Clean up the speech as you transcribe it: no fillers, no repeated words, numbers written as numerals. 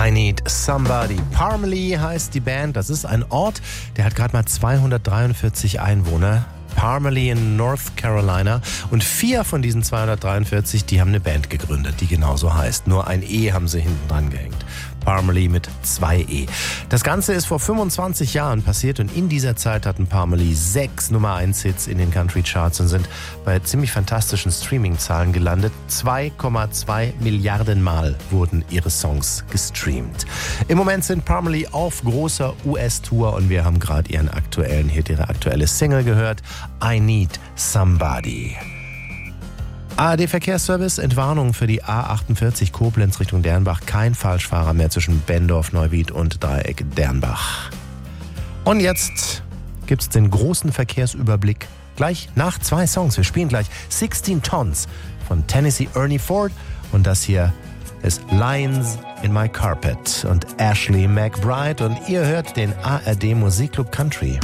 I Need Somebody. Parmalee heißt die Band. Das ist ein Ort, der hat gerade mal 243 Einwohner. Parmalee in North Carolina. Und 4 von diesen 243, die haben eine Band gegründet, die genauso heißt. Nur ein E haben sie hinten dran gehängt. Parmalee mit 2 E. Das Ganze ist vor 25 Jahren passiert und in dieser Zeit hatten Parmalee 6 Nummer-1-Hits in den Country-Charts und sind bei ziemlich fantastischen Streaming-Zahlen gelandet. 2,2 Milliarden Mal wurden ihre Songs gestreamt. Im Moment sind Parmalee auf großer US-Tour und wir haben gerade ihren aktuellen Hit, ihre aktuelle Single gehört. I Need Somebody. ARD-Verkehrsservice, Entwarnung für die A48 Koblenz Richtung Dernbach. Kein Falschfahrer mehr zwischen Bendorf, Neuwied und Dreieck Dernbach. Und jetzt gibt's den großen Verkehrsüberblick. Gleich nach 2 Songs. Wir spielen gleich 16 Tons von Tennessee Ernie Ford. Und das hier ist Lines in My Carpet und Ashley McBride. Und ihr hört den ARD Musikclub Country.